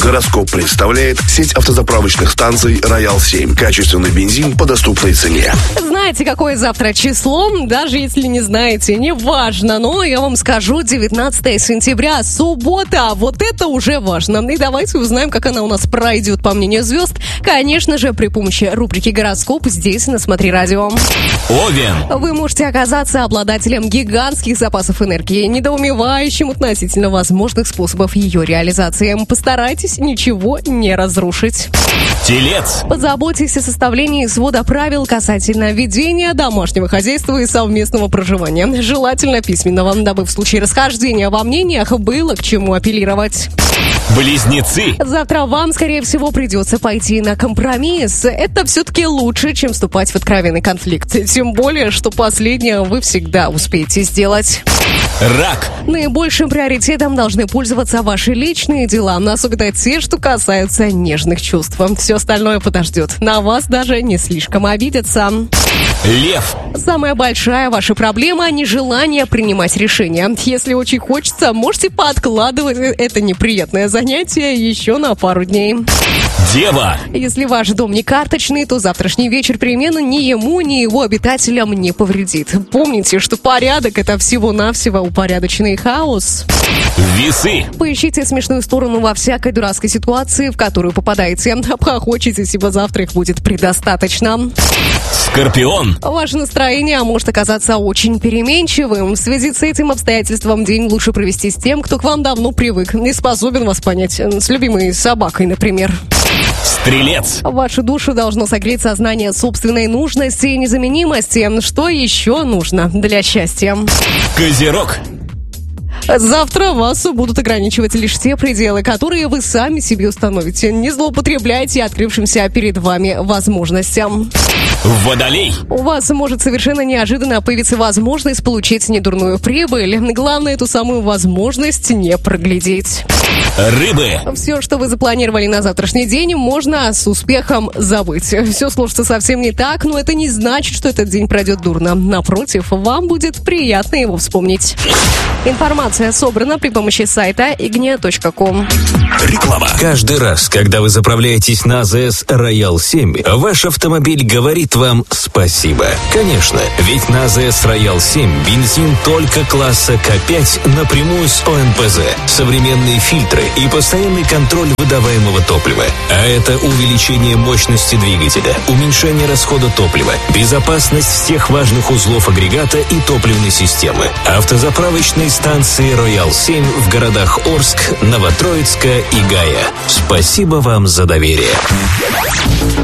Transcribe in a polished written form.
Гороскоп представляет сеть автозаправочных станций «Роял-7». Качественный бензин по доступной цене. Знаете, какое завтра число? Даже если не знаете, не важно. Но я вам скажу, 19 сентября, суббота. Вот это уже важно. И давайте узнаем, как она у нас пройдет, по мнению звезд. Конечно же, при помощи рубрики «Гороскоп» здесь на «Смотри радио». Овен. Вы можете оказаться обладателем гигантских запасов энергии, недоумевающим относительно возможных способов ее реализации. Постарайтесь ничего не разрушить. Телец. Позаботьтесь о составлении свода правил касательно ведения домашнего хозяйства и совместного проживания. Желательно письменного, дабы в случае расхождения во мнениях было к чему апеллировать. Близнецы. Завтра вам, скорее всего, придется пойти на компромисс. Это все-таки лучше, чем вступать в откровенный конфликт. Тем более, что последнее вы всегда успеете сделать. Рак. Наибольшим приоритетом должны пользоваться ваши личные дела, особенно те, что касаются нежных чувств. Все остальное подождет. На вас даже не слишком обидятся. Лев. Самая большая ваша проблема – нежелание принимать решения. Если очень хочется, можете пооткладывать это неприятное занятие еще на пару дней. Дева. Если ваш дом не карточный, то завтрашний вечер перемены ни ему, ни его обитателям не повредит. Помните, что порядок – это всего-навсего упорядоченный хаос. Весы. Поищите смешную сторону во всякой дурацкой ситуации, в которую попадаете. Обхохочетесь, ибо завтра их будет предостаточно. Скорпион. Ваше настроение может оказаться очень переменчивым. В связи с этим обстоятельством день лучше провести с тем, кто к вам давно привык и способен вас понять. С любимой собакой, например. Стрелец. Вашу душу должно согреть сознание собственной нужности и незаменимости. Что еще нужно для счастья? Козерог. Завтра вас будут ограничивать лишь те пределы, которые вы сами себе установите. Не злоупотребляйте открывшимся перед вами возможностям. Водолей. У вас может совершенно неожиданно появиться возможность получить недурную прибыль. Главное, эту самую возможность не проглядеть. Рыбы. Все, что вы запланировали на завтрашний день, можно с успехом забыть. Все сложится совсем не так, но это не значит, что этот день пройдет дурно. Напротив, вам будет приятно его вспомнить. Информация собрана при помощи сайта ignia.com. Реклама. Каждый раз, когда вы заправляетесь на АЗС «Роял-7», ваш автомобиль говорит вам спасибо. Конечно, ведь на АЗС «Роял-7» бензин только класса К5 напрямую с ОМПЗ, современные фильтры и постоянный контроль выдаваемого топлива. А это увеличение мощности двигателя, уменьшение расхода топлива, безопасность всех важных узлов агрегата и топливной системы. Автозаправочные станции «Роял-7» в городах Орск, Новотроицка и Гая. Спасибо вам за доверие.